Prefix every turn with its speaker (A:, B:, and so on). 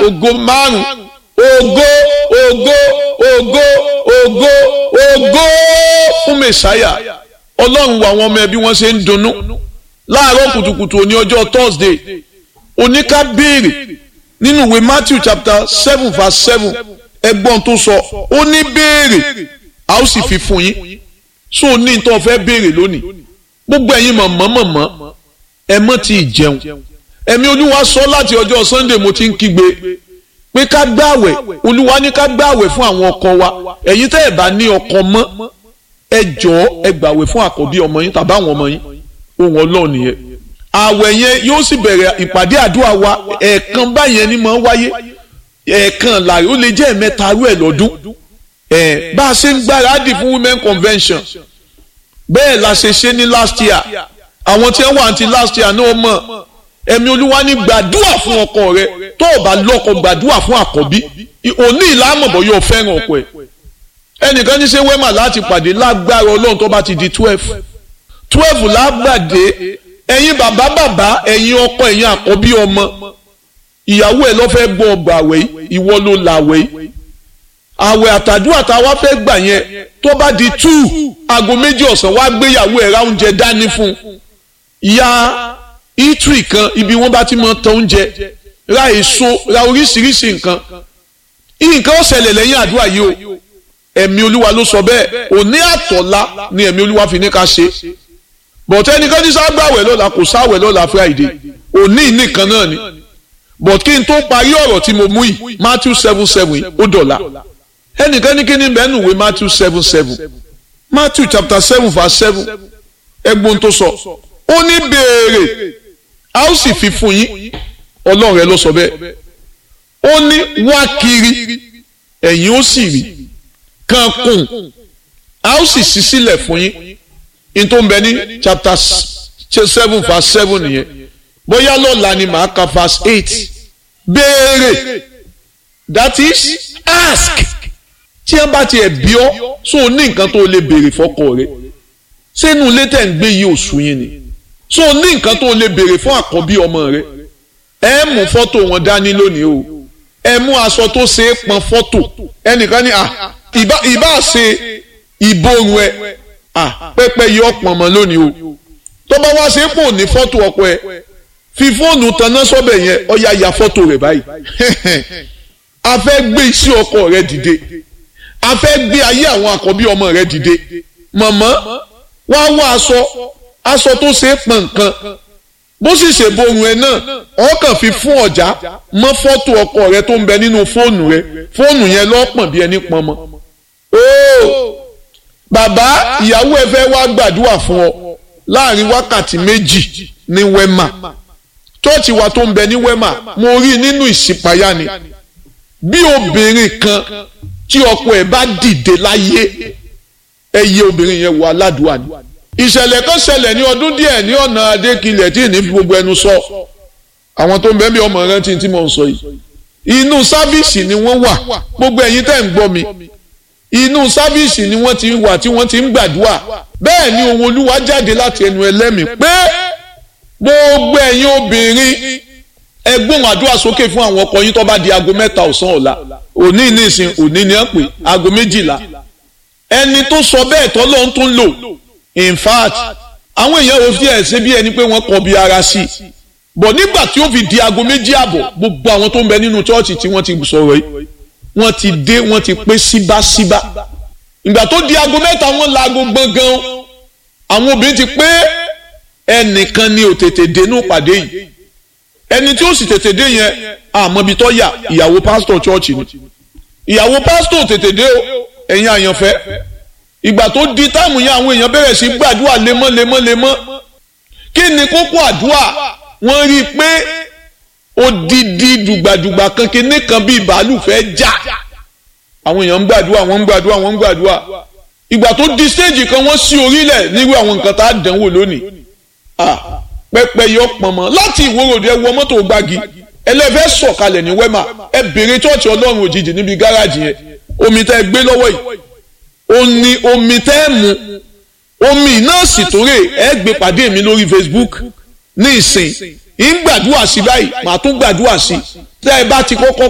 A: ògo 5 ògo ògo ògo ògo ògo fún mẹsáyà. Ọlọ́run wo àwọn ọmọ ẹbí wọn ṣe ń dunnú láàárọ̀ kùtùkùtù òní ọjọ́ Thursday. Oníká béèrè nínú ìwé Matthew chapter 7 verse 7 ẹgbọ́n tó sọ ó ní béèrè a ó sì fi fún yín. So ní tó fẹ́ béèrè lónìí gbogbo ẹ̀yin mọ̀mọ́ ẹ mọ́ ti jẹun. Ẹ̀mí Olúwa sọ láti ọjọ́ Sunday mo ti ń kígbe pé ká gbààwẹ̀. Olúwa ní ká gbààwẹ̀ fún àwọn ọkọ wa. Ẹ̀yin tẹ́ ẹ̀ bá ní ọkọ mọ́ ẹ jọ̀ọ́ ẹ gbààwẹ̀ fún àkọ́bí ọmọ yín tàbí àwọn ọmọ yín. Ohun Ọlọ́run nìyẹn. Àwẹ̀ yẹn yóò sì bẹ̀rẹ̀ ìpàdé àdúrà wa ẹ̀ẹ̀kan báyẹn ni máa ń wáyé ẹ̀ẹ̀kan láàrin ó lè jẹ́ ẹ̀mẹ́ta rú ẹ̀ lọ́dún. Bá a ṣe ń gbáradì fún women convention bẹ́ẹ̀ la ṣe ní last year. Àwọn tí wọ́n wà ní ti last year náà mọ̀ ẹ̀mí Olúwa ní gbàdúrà fún ọkọ rẹ tó o bá lọ́kọ gbàdúrà fún àkọ́bí òní ìlàmọ̀bọ̀ yóò fẹ́ràn ọkọ ẹ̀. Ẹnìkan ní ṣe wẹ́mà láti pàdé lágbára Ọlọ́run tó bá ti di 12 lágbàdé. Ẹ̀yin bàbá ẹ̀yin ọkọ ẹ̀yin àkọ́bí ọmọ ìyàwó ẹ̀ ló fẹ́ bọ́ ọgbà àwẹ̀ ìwọ ló làwẹ̀ yìí. Àwẹ̀ àtàdúrà tá a wá fẹ́ gbà yẹn tó bá di 2 aago 2 ọ̀sán wá gbéyàwó ẹ̀ ra oúnjẹ dání fún ìyá eatery kan ibi wọ́n bá ti máa tọ́ oúnjẹ ra èso ra oríṣiríṣi nǹkan ó ṣẹlẹ̀ lẹ́yìn àdúrà yìí o. Ẹ̀mí Olúwa ló sọ bẹ́ẹ̀ òní àtọ̀lá ni ẹ̀mí Olúwa fi ní ká ṣe. But ẹnìkan ní sábàwẹ̀ lọ́la kò sáwẹ̀ lọ́la Friday òní nìkan náà ni. But kí n tó parí ọ̀rọ̀ tí mo mú yìí Matthew 7:7 ó dọ̀la. Ẹnìkan ní kí ni bẹ́ẹ̀ nùwé Matthew 7:7 Matthew chapter 7 verse 7 ẹgbọ́n tó sọ ó ní béèrè a ó sì fi fún yín. Ọlọ́run rẹ ló sọ bẹ́ẹ̀. Ó ní wá kiri ẹ̀yin ó sì rí kankun a ó sì ṣí sílẹ̀ fún yín. In tó ń bẹ ní chapter 7 verse 7 nìyẹn. Bóyá lọ́la ni màá ka verse 8. Béèrè that is ask. Tí wọ́n bá tiẹ̀ bí ọ́ so ní nǹkan tó lè béèrè fọ́kọ rẹ̀. Sínú ilé tẹ̀ ń gbé yìí oṣù yín ni. So ní nǹkan tó lè béèrè fún àkọ́bí ọmọ rẹ̀. Ẹ mú fọ́tò wọn dání lónìí o. Ẹ mú aṣọ tó ṣe é pọn fọ́tò. Ẹnìkan ní ìbá ṣe ìborun ẹ. Pẹ́pẹ́ yọ pọ̀n mọ́ lónìí o. Tó bá wá ṣe pò ní fọ́tò ọkọ ẹ fi fóònù tanná sọ́bẹ̀ yẹn ọ̀ya ya fọ́tò rẹ̀ báyìí. A fẹ́ gbé iṣẹ́ ọkọ rẹ dìde. A fẹ́ gbé ayé àwọn àkọ́bí ọmọ rẹ dìde. Mọ̀mọ́ wá wá aṣọ tó ṣe é pọn nǹkan bó sì ṣe borun ẹ náà ọkàn fi fún ọjà mọ́ fọ́tò ọkọ rẹ tó ń bẹ nínú fóònù rẹ fóònù yẹn lọ́pọ̀n bí ẹni pọn mọ́. Bàbá ìyàwó ẹ fẹ́ wá gbàdúrà fún ọ láàrin wákàtí 2 ní Wema chọ́ọ̀chì wa tó ń bẹ ní Wema mo rí nínú ìṣípayá ni bí obìnrin kan tí ọkọ ẹ̀ bá dìde láyé ẹyẹ obìnrin yẹn wọ aládùúà ni. Ìṣẹ̀lẹ̀ kan ṣẹlẹ̀ ní ọdún díẹ̀ ní ọ̀nà Adékilẹ̀ tí ní fi gbogbo ẹnu sọ àwọn tó ń bẹ bí ọmọ rántí tí mo ń sọ yìí inú sáfíìsì ni wọ́n wà gbogbo ẹ̀yin tẹ́ ń gbọ́ mi inú sáfíìsì ni wọ́n ti wà tí wọ́n ti ń gbàdúrà bẹ́ẹ̀ ni ohùn Olúwa jáde láti ẹnu ẹlẹ́mìí pé gbogbo ẹ̀yin obìnrin ẹ gbóhùn àdúrà sókè fún àwọn ọkọ yín tó bá di aago 3 ọ̀sán ọ̀la òní nísìn òní ni ẹ pè aago 12 ẹni tó sọ bẹ́ẹ̀ tọ́lọ́run tún lò in fact àwọn èèyàn ò fi ẹ̀ ṣe bí ẹni pé wọ́n kọ bí ara sí i bọ̀ nígbà tí ó fi di aago 2 àbọ̀ gbogbo àwọn tó ń bẹ nínú chọ́ọ̀chì tí wọ́n ti sọ̀rọ̀ yìí wọ́n ti dé wọ́n ti pé síbáṣíbá ìgbà tó di aago 3 wọ́n laago gbọ̀ngàn àwọn obìnrin ti pé ẹnìkan ni ò tètè dénú pàdé yìí ẹni tí ó sì tètè dé yẹn àmọ́bi tó yà ìyàwó pásítọ̀ chọ́ọ̀chì ni ìyàwó pásítọ̀ tètè dé ẹ̀yin àyànfẹ́ ìgbà tó di táìmù yẹn àwọn èèyàn bẹ̀rẹ̀ sí gbàdúrà lemọ́ kí ni kókó àdúrà wọ́n rí i pé odidi dùgbàdùgbà kan kíní kan bíi bàálù fẹ́ já àwọn èèyàn ń gbàdúrà ìgbà tó di stéèjì kan wọ́n sí orílẹ̀ nírú àwọn nǹkan tá a dánwò lónìí pẹ́pẹ́ yọ pọ̀nmọ́ láti ìwòròdì ẹ wọ mọ́tò gbági ẹlẹ́fẹ́ sọ̀kalẹ̀ ní Wema ẹ bèrè chọ́ọ̀chì Ọlọ́run òjijì níbi gáràjì yẹn omi tẹ́ ẹ gbé lọ́wọ́ yìí ó ní omi tẹ́ ẹ mu omi náà sì tóre ẹ gbé pàdé mi lórí Facebook ní ìsìn ń gbàdúrà sí báyìí màá tún gbàdúrà sí tẹ́ ẹ bá ti kọ́kọ́